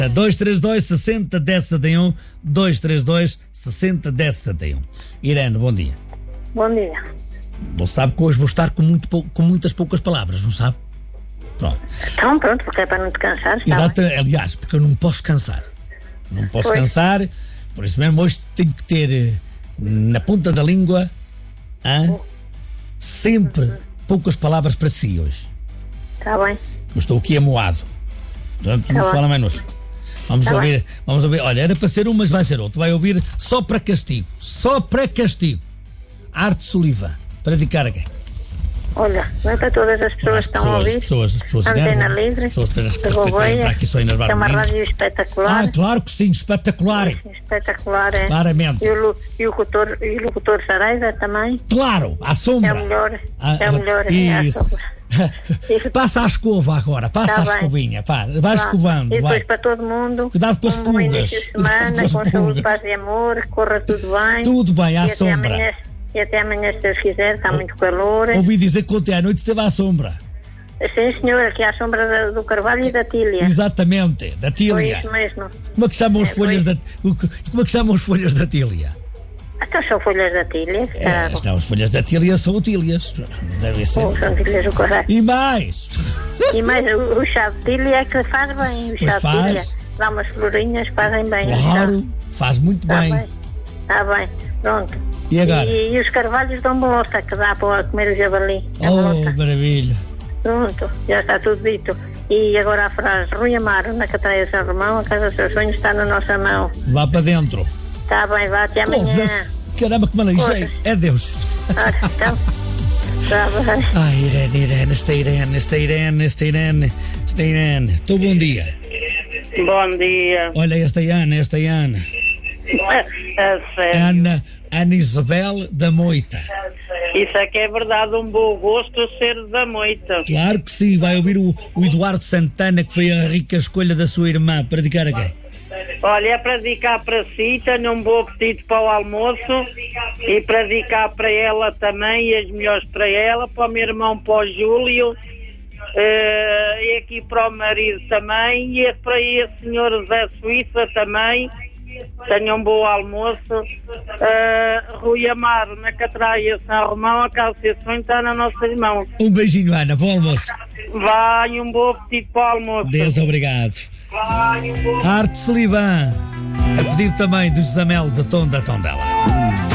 232 60 10 71, 232 60 10 71. Irene, bom dia. Bom dia. Não sabe que hoje vou estar com muitas poucas palavras, não sabe? Pronto. Então, pronto, porque é para não te cansar. Exato, aliás, porque eu não posso cansar. Não posso cansar, por isso mesmo hoje tenho que ter na ponta da língua sempre poucas palavras para si hoje. Está bem. Eu estou aqui amoado. Portanto, não fala mais nisso. Vamos ouvir. Olha, era para ser um, mas vai ser outro. Vai ouvir só para castigo. Só para castigo. Arte Sullivan. Para dedicar a quem? Olha, não é para todas as pessoas que estão a ouvir. As pessoas Antena Livre. As pessoas de Gouveia, aqui só enervar. É uma rádio espetacular. Claro que sim, espetacular. Espetacular, é. Claramente. E o locutor Saraiva também. Claro, à sombra. É o melhor. É o melhor. Isso. Passa a escova agora, passa a escovinha, vai escovando. E depois vai. para todo mundo, Cuidado com as bom pulgas. início de semana, com saúde, paz e amor, corra tudo bem. Tudo bem, à sombra. E até amanhã, se Deus quiser, está muito calor. Ouvi dizer que ontem à noite esteve à sombra. Sim, senhor, aqui à sombra do Carvalho e da Tília. Exatamente, da Tília. Foi isso mesmo. Como é que chamam as folhas da Como é que chamam as folhas da Tília? Então são folhas da Tília. Não, as folhas da Tília são tílias. Deve ser. São tílias o correto. E mais? E mais, o chá de Tília é que faz bem. O chá de Tília dá umas florinhas, fazem bem. Claro, faz muito bem. Está bem, pronto. E agora? E os carvalhos dão bolota, que dá para comer o javali. Maravilha. Pronto, já está tudo dito. E agora a frase: Rui Amaro, na Catraia São Romão, a casa dos seus sonhos está na nossa mão. Vá para dentro. Está bem, vá até amanhã. Caramba, que malejei. É Deus. Então, está bem. Ai, Irene. Então, bom dia. Bom dia. Olha, esta é Ana. Ana Isabel da Moita. Isso é que é verdade, um bom gosto ser da Moita. Claro que sim, vai ouvir o Eduardo Santana, que foi a rica escolha da sua irmã, para dedicar a quem? Olha, é para dedicar para si, tenho um bom apetite para o almoço e para dedicar para ela também, e as melhores para ela, para o meu irmão, para o Júlio, e aqui para o marido também, e para esse senhor José Suíça também. Tenham um bom almoço. Rui Amaro, na Catraia São Romão, a casa de sonho está na nossa mão. Um beijinho, Ana, bom almoço. Vai, um bom apetite para o almoço. Deus, obrigado. Arte Sullivan, a pedido também do José Mel de Tondela.